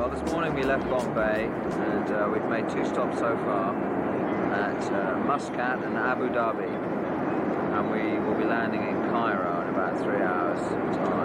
Well, this morning we left Bombay and we've made 2 stops so far at Muscat and Abu Dhabi, and we will be landing in Cairo in about 3 hours' time.